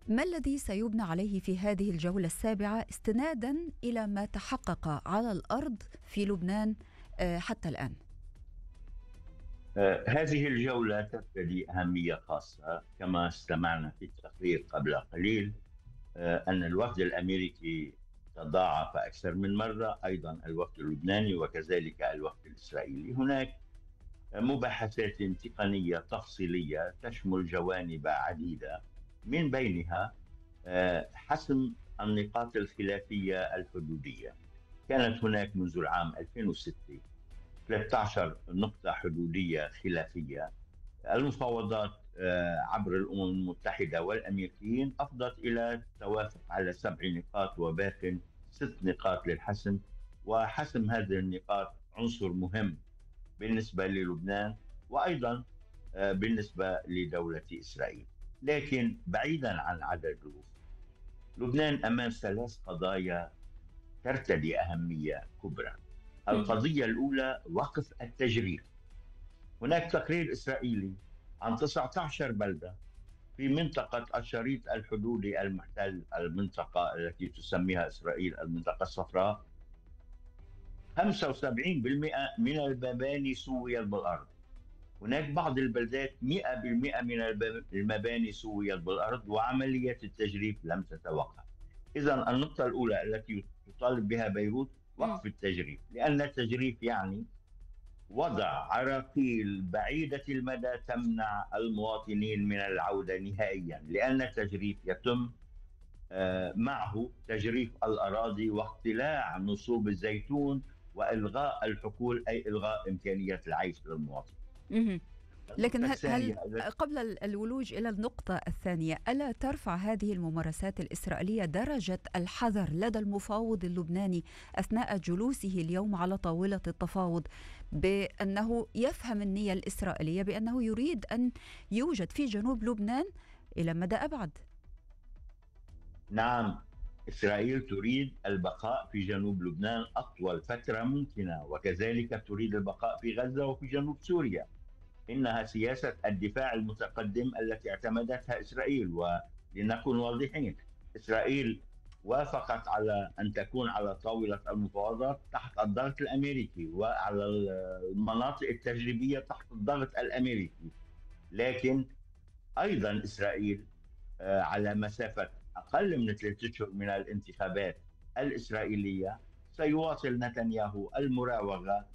ما الذي سيبنى عليه في هذه الجولة السابعة استنادا إلى ما تحقق على الأرض في لبنان حتى الآن؟ هذه الجولة ترتدي أهمية خاصة كما استمعنا في التقرير قبل قليل. أن الوفد الأمريكي تضاعف أكثر من مرة، أيضا الوفد اللبناني وكذلك الوفد الإسرائيلي. هناك مباحثات تقنية تفصيلية تشمل جوانب عديدة، من بينها حسم النقاط الخلافية الحدودية. كانت هناك منذ العام 2006 13 نقطة حدودية خلافية. المفاوضات عبر الأمم المتحدة والأمريكيين أفضت إلى التوافق على 7 نقاط وباق 6 نقاط للحسم. وحسم هذه النقاط عنصر مهم بالنسبة للبنان وأيضا بالنسبة لدولة إسرائيل. لكن بعيدا عن عدد الوفود، لبنان أمام 3 قضايا ترتدي أهمية كبرى. القضية الأولى وقف التجريف. هناك تقرير إسرائيلي عن 19 بلدة في منطقة الشريط الحدودي المحتل، المنطقة التي تسميها إسرائيل المنطقة الصفراء. 75% من المباني سويت بالأرض. هناك بعض البلدات 100% من المباني سويت بالأرض وعملية التجريف لم تتوقف. إذن النقطة الأولى التي تطالب بها بيروت وقف التجريف، لأن التجريف يعني وضع عراقيل بعيدة المدى تمنع المواطنين من العودة نهائيا، لأن التجريف يتم معه تجريف الأراضي واقتلاع نصوب الزيتون وإلغاء الحقول، أي إلغاء إمكانية العيش للمواطن. لكن هل قبل الولوج إلى النقطة الثانية، ألا ترفع هذه الممارسات الإسرائيلية درجة الحذر لدى المفاوض اللبناني أثناء جلوسه اليوم على طاولة التفاوض، بأنه يفهم النية الإسرائيلية بأنه يريد أن يوجد في جنوب لبنان إلى مدى أبعد؟ نعم، إسرائيل تريد البقاء في جنوب لبنان أطول فترة ممكنة، وكذلك تريد البقاء في غزة وفي جنوب سوريا. إنها سياسة الدفاع المتقدم التي اعتمدتها إسرائيل. ولنكن واضحين، إسرائيل وافقت على أن تكون على طاولة المفاوضات تحت الضغط الأمريكي وعلى المناطق التجريبية تحت الضغط الأمريكي. لكن أيضا إسرائيل على مسافة أقل من 3 أشهر من الانتخابات الإسرائيلية سيواصل نتنياهو المراوغة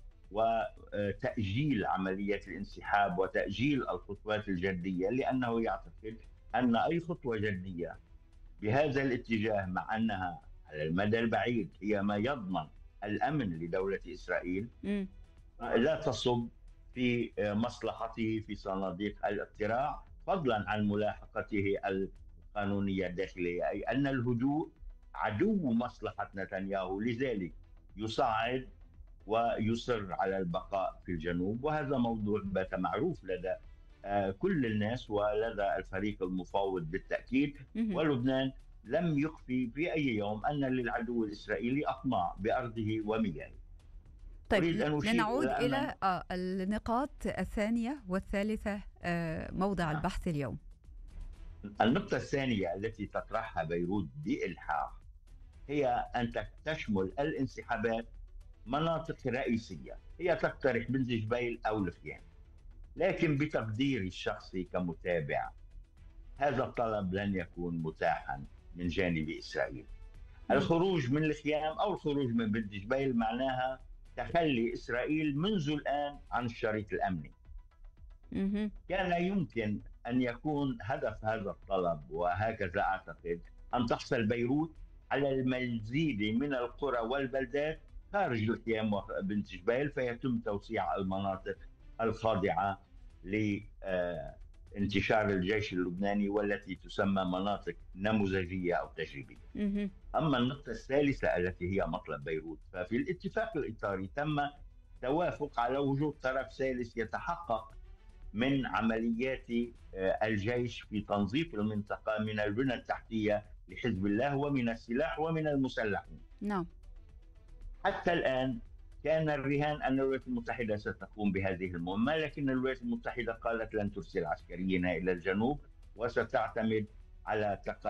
وتأجيل عملية الانسحاب وتأجيل الخطوات الجدية، لأنه يعتقد أن أي خطوة جدية بهذا الاتجاه، مع أنها على المدى البعيد هي ما يضمن الأمن لدولة إسرائيل، لا تصب في مصلحته في صناديق الاقتراع، فضلا عن ملاحقته القانونية الداخلية، أي أن الهدوء عدو مصلحة نتنياهو. لذلك يصعد ويصر على البقاء في الجنوب، وهذا موضوع بات معروف لدى كل الناس ولدى الفريق المفاوض بالتأكيد. ولبنان لم يخفي في أي يوم أن للعدو الإسرائيلي أطماع بأرضه ومياهه. طيب، لنعود إلى النقاط الثانية والثالثة موضع البحث اليوم. النقطة الثانية التي تطرحها بيروت بإلحاح هي أن تشمل الانسحابات مناطق رئيسية. هي تقترح بنت جبيل أو الخيام، لكن بتقديري الشخصي كمتابع هذا الطلب لن يكون متاحا من جانب إسرائيل. الخروج من الخيام أو الخروج من بنت جبيل معناها تخلي إسرائيل منذ الآن عن الشريط الأمني. كان يمكن أن يكون هدف هذا الطلب، وهكذا أعتقد، أن تحصل بيروت على المزيد من القرى والبلدات خارج الخيام وبنت جبيل، فيتم توسيع المناطق الخاضعة لانتشار الجيش اللبناني والتي تسمى مناطق نموذجية أو تجريبية. أما النقطة الثالثة التي هي مطلب بيروت، ففي الاتفاق الإطاري تم توافق على وجود طرف ثالث يتحقق من عمليات الجيش في تنظيف المنطقة من البنى التحتية لحزب الله ومن السلاح ومن المسلحين. نعم. حتى الآن كان الرهان أن الولايات المتحدة ستقوم بهذه المهمة، لكن الولايات المتحدة قالت لن ترسل عسكريين إلى الجنوب وستعتمد على